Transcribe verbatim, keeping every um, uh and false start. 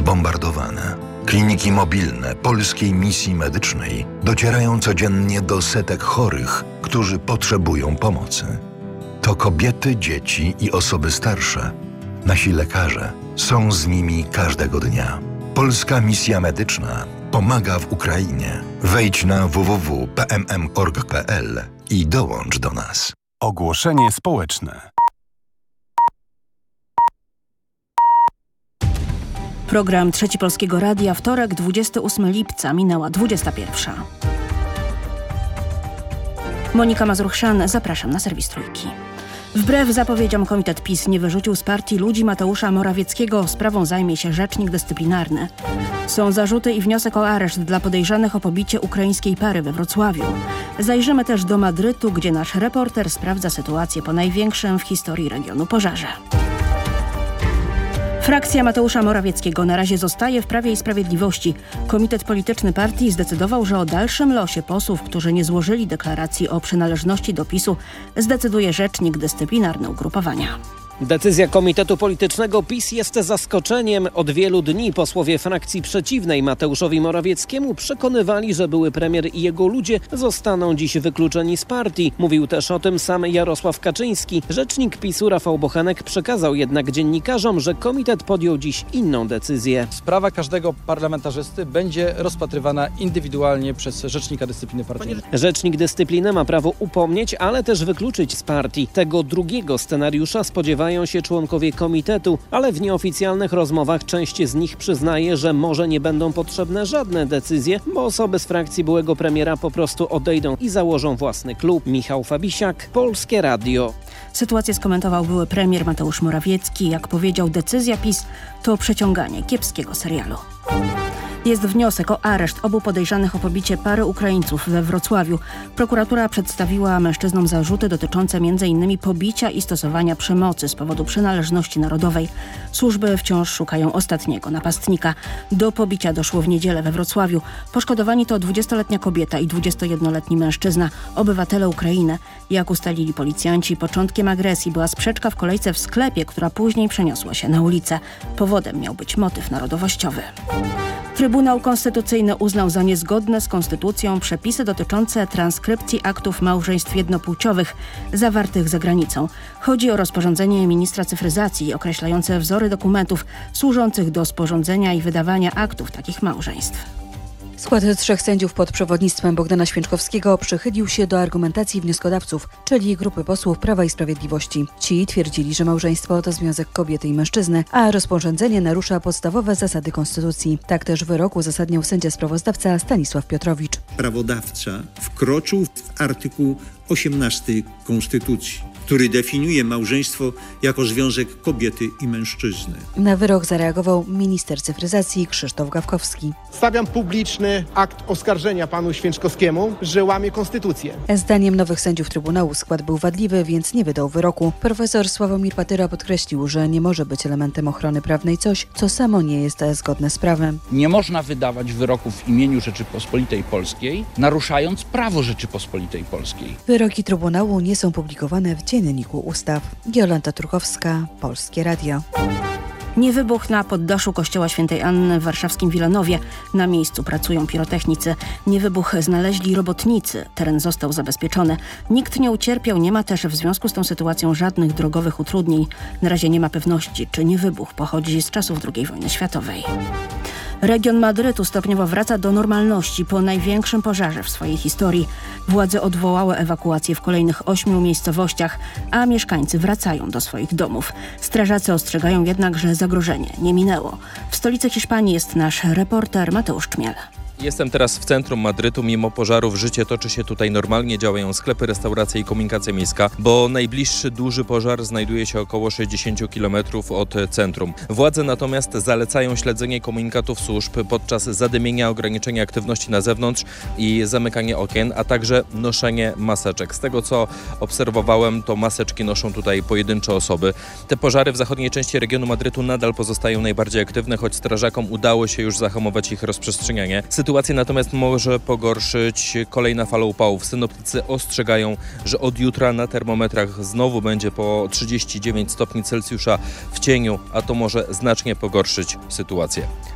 zbombardowane. Kliniki mobilne polskiej misji medycznej docierają codziennie do setek chorych, którzy potrzebują pomocy. To kobiety, dzieci i osoby starsze. Nasi lekarze są z nimi każdego dnia. Polska misja medyczna pomaga w Ukrainie. Wejdź na w w w kropka p m m kropka org kropka p l i dołącz do nas. Ogłoszenie społeczne. Program Trzeci Polskiego Radia, wtorek, dwudziestego ósmego lipca, minęła dwudziesta pierwsza. Monika Mazur-Chrzan, zapraszam na serwis Trójki. Wbrew zapowiedziom Komitet PiS nie wyrzucił z partii ludzi Mateusza Morawieckiego. Sprawą zajmie się rzecznik dyscyplinarny. Są zarzuty i wniosek o areszt dla podejrzanych o pobicie ukraińskiej pary we Wrocławiu. Zajrzymy też do Madrytu, gdzie nasz reporter sprawdza sytuację po największym w historii regionu pożarze. Frakcja Mateusza Morawieckiego na razie zostaje w Prawie i Sprawiedliwości. Komitet polityczny partii zdecydował, że o dalszym losie posłów, którzy nie złożyli deklaracji o przynależności do PiSu, zdecyduje rzecznik dyscyplinarny ugrupowania. Decyzja Komitetu Politycznego PiS jest zaskoczeniem. Od wielu dni posłowie frakcji przeciwnej Mateuszowi Morawieckiemu przekonywali, że były premier i jego ludzie zostaną dziś wykluczeni z partii. Mówił też o tym sam Jarosław Kaczyński. Rzecznik PiSu Rafał Bochenek przekazał jednak dziennikarzom, że komitet podjął dziś inną decyzję. Sprawa każdego parlamentarzysty będzie rozpatrywana indywidualnie przez Rzecznika Dyscypliny Partyjnej. Rzecznik Dyscypliny ma prawo upomnieć, ale też wykluczyć z partii. Tego drugiego scenariusza spodziewają się członkowie komitetu, ale w nieoficjalnych rozmowach część z nich przyznaje, że może nie będą potrzebne żadne decyzje, bo osoby z frakcji byłego premiera po prostu odejdą i założą własny klub. Michał Fabisiak, Polskie Radio. Sytuację skomentował były premier Mateusz Morawiecki. Jak powiedział, decyzja PiS to przeciąganie kiepskiego serialu. Jest wniosek o areszt obu podejrzanych o pobicie pary Ukraińców we Wrocławiu. Prokuratura przedstawiła mężczyznom zarzuty dotyczące między innymi pobicia i stosowania przemocy z powodu przynależności narodowej. Służby wciąż szukają ostatniego napastnika. Do pobicia doszło w niedzielę we Wrocławiu. Poszkodowani to dwudziestoletnia kobieta i dwudziestojednoletni mężczyzna, obywatele Ukrainy. Jak ustalili policjanci, początkiem agresji była sprzeczka w kolejce w sklepie, która później przeniosła się na ulicę. Powodem miał być motyw narodowościowy. Trybunał Konstytucyjny uznał za niezgodne z konstytucją przepisy dotyczące transkrypcji aktów małżeństw jednopłciowych zawartych za granicą. Chodzi o rozporządzenie ministra cyfryzacji określające wzory dokumentów służących do sporządzenia i wydawania aktów takich małżeństw. Skład trzech sędziów pod przewodnictwem Bogdana Święczkowskiego przychylił się do argumentacji wnioskodawców, czyli grupy posłów Prawa i Sprawiedliwości. Ci twierdzili, że małżeństwo to związek kobiety i mężczyzny, a rozporządzenie narusza podstawowe zasady konstytucji. Tak też w wyroku uzasadniał sędzia sprawozdawca Stanisław Piotrowicz. Prawodawca wkroczył w artykuł osiemnasty Konstytucji, który definiuje małżeństwo jako związek kobiety i mężczyzny. Na wyrok zareagował minister cyfryzacji Krzysztof Gawkowski. Stawiam publiczny akt oskarżenia panu Święczkowskiemu, że łamie konstytucję. Zdaniem nowych sędziów Trybunału skład był wadliwy, więc nie wydał wyroku. Profesor Sławomir Patyra podkreślił, że nie może być elementem ochrony prawnej coś, co samo nie jest zgodne z prawem. Nie można wydawać wyroków w imieniu Rzeczypospolitej Polskiej, naruszając prawo Rzeczypospolitej Polskiej. Wyroki Trybunału nie są publikowane w Dzienniku Ustaw. Jolanta Truchowska, Polskie Radio. Nie wybuch na poddaszu kościoła świętej Anny w warszawskim Wilanowie. Na miejscu pracują pirotechnicy. Nie wybuch znaleźli robotnicy. Teren został zabezpieczony. Nikt nie ucierpiał, nie ma też w związku z tą sytuacją żadnych drogowych utrudnień. Na razie nie ma pewności, czy nie wybuch pochodzi z czasów drugiej wojny światowej. Region Madrytu stopniowo wraca do normalności po największym pożarze w swojej historii. Władze odwołały ewakuację w kolejnych ośmiu miejscowościach, a mieszkańcy wracają do swoich domów. Strażacy ostrzegają jednak, że zagrożenie nie minęło. W stolicy Hiszpanii jest nasz reporter Mateusz Czmiel. Jestem teraz w centrum Madrytu. Mimo pożarów życie toczy się tutaj normalnie. Działają sklepy, restauracje i komunikacja miejska, bo najbliższy duży pożar znajduje się około sześćdziesiąt kilometrów od centrum. Władze natomiast zalecają śledzenie komunikatów służb podczas zadymienia, ograniczenia aktywności na zewnątrz i zamykanie okien, a także noszenie maseczek. Z tego co obserwowałem, to maseczki noszą tutaj pojedyncze osoby. Te pożary w zachodniej części regionu Madrytu nadal pozostają najbardziej aktywne, choć strażakom udało się już zahamować ich rozprzestrzenianie. Sytuację natomiast może pogorszyć kolejna fala upałów. Synoptycy ostrzegają, że od jutra na termometrach znowu będzie po trzydzieści dziewięć stopni Celsjusza w cieniu, a to może znacznie pogorszyć sytuację.